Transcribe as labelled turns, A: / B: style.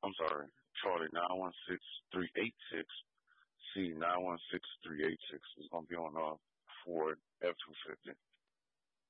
A: I'm sorry, Charlie 916386 C 916386 is gonna be on Ford F-250.